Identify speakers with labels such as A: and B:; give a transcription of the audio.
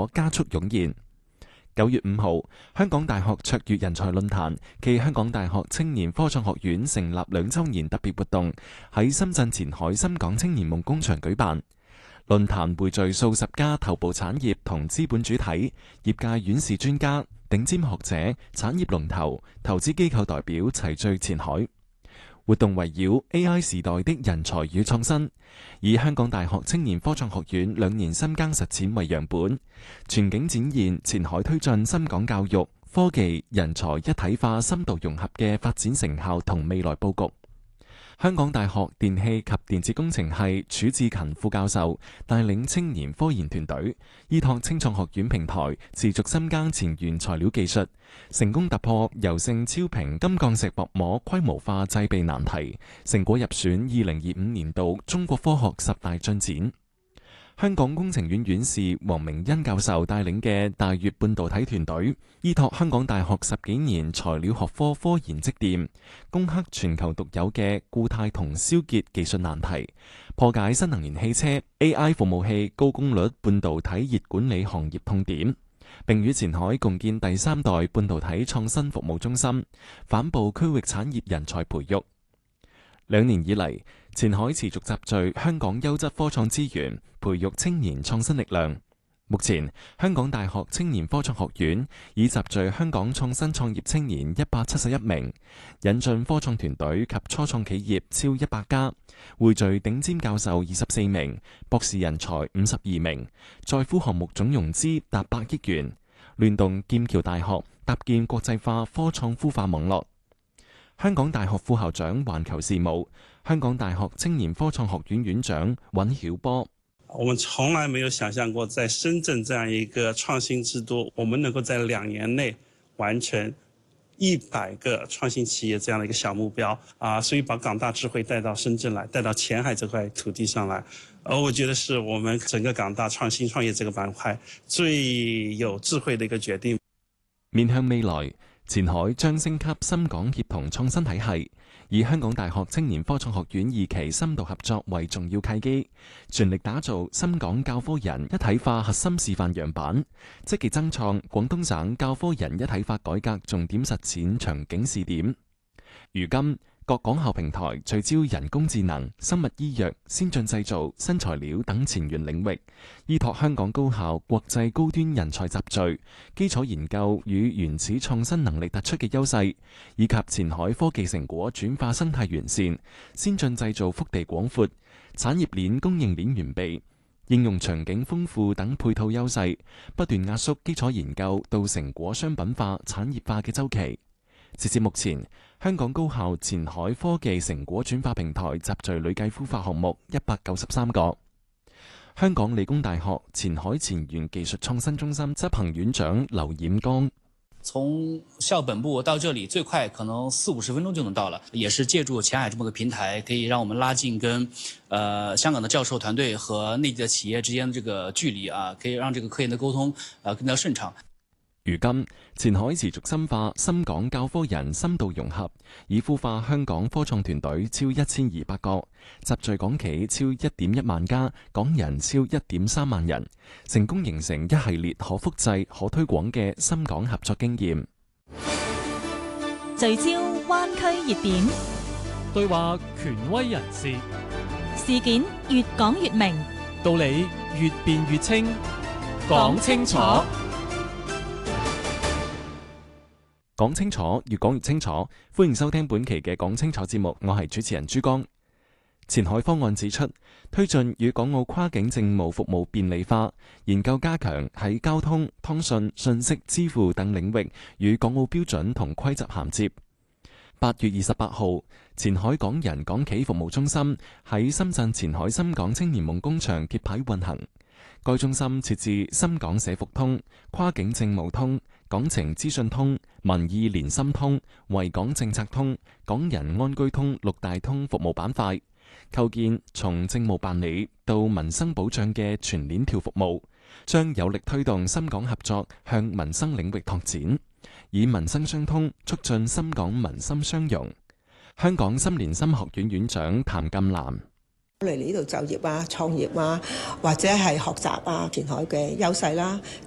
A: 果加速湧現。9月5號，香港大學卓越人才論壇暨香港大學青年科創學院成立2週年特別活動喺深圳前海深港青年夢工場舉辦。論壇匯聚數十家頭部產業同資本主體、業界院士專家、頂尖學者、產業龍頭、投資機構代表齊聚前海。活動圍繞 AI 時代的人才與創新，以香港大學青年科創學院2年深耕實踐為樣本，全景展現前海推進深港教育、科技、人才一體化深度融合嘅發展成效同未來佈局。香港大學電氣及電子工程系褚志勤副教授帶領青年科研團隊，依託青創學院平台，持續深耕前沿材料技術，成功突破柔性超平金鋼石薄膜規模化製備難題，成果入選2025年度中國科學10大進展。香港工程院院士黃明恩教授帶領嘅大粵半導體團隊，依託香港大學10幾年材料學科科研積澱，攻克全球獨有嘅固態銅燒結技術難題，破解新能源汽車、AI 服務器高功率半導體熱管理行業痛點，並與前海共建第3代半導體創新服務中心，反哺區域產業人才培育。2年以嚟，前海持續集聚香港優質科創資源，培育青年創新力量。目前，香港大學青年科創學院已集聚香港創新創業青年171名，引進科創團隊及初創企業超100家，匯聚頂尖教授24名，博士人才52名，在庫項目總融資達8億元，聯動劍橋大學搭建國際化科創孵化網絡。香港大學副校長環球事務、香港大學青年科創學院院長尹曉波：
B: 我們從來沒有想象過，在深圳這樣一個創新之都，我們能夠在2年內完成100個創新企業這樣的一個小目標啊！所以把港大智慧帶到深圳來，帶到前海這塊土地上來，我覺得是我們整個港大創新創業這個板塊最有智慧的一個決定。
A: 面向未來，前海將升級深港協同創新體系，以香港大學青年科創學院2期深度合作為重要契機，全力打造深港教科人一體化核心示範樣板，積極增創廣東省教科人一體化改革重點實踐場景試點。如今，各港校平台聚焦人工智能、生物醫藥、先進製造、新材料等前沿領域，依託香港高校國際高端人才集聚、基礎研究與原始創新能力突出嘅優勢，以及前海科技成果轉化生態完善、先進製造腹地廣闊、產業鏈供應鏈完備、應用場景豐富等配套優勢，不斷壓縮基礎研究到成果商品化、產業化嘅周期。截至目前，香港高校前海科技成果轉化平台集聚累計孵化項目193個。香港理工大學前海前沿技術創新中心執行院長劉冉剛：
C: 從校本部到這裡最快可能40-50分鐘就能到了，也是借助前海這麼個平台，可以讓我們拉近跟香港的教授團隊和內地的企業之間的這個距離啊，可以讓這個科研的溝通更加順暢。
A: 如今，前海持續深化深港教科人深度融合，已孵化香港科創團隊超1200個，集聚港企超1.1萬家，港人超1.3萬人，成功形成一系列可複製、可推廣嘅深港合作經驗。
D: 聚焦灣區熱點，
E: 對話權威人士，
D: 事件越講越明，
E: 道理越辯越清，講清楚。
A: 講清楚，越講越清楚。歡迎收聽本期嘅講清楚節目，我係主持人朱江。前海方案指出，推進與港澳跨境政務服務便利化，研究加強喺交通、通訊、信息、支付等領域與港澳標準同規則銜接。8月28號，前海港人港企服務中心喺深圳前海深港青年夢工場揭牌運行。該中心設置深港社服通、跨境政務通、港情資訊通、民意連心通、維港政策通、港人安居通6大通服務板塊，構建從政務辦理到民生保障嘅全鏈條服務，將有力推動深港合作向民生領域拓展，以民生相通促進深港民心相融。香港心連心學院院長譚金蘭：
F: 嚟呢度就業啊、創業啊，或者係學習啊，前海嘅優勢啦。